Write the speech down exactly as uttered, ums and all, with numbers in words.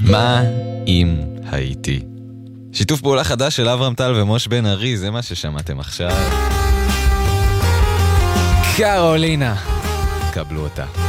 מה אם הייתי? שיתוף פעולה חדש של אברהם טל ומוש בן ארי, זה מה ששמעתם עכשיו. קרולינה, קבלו אותה.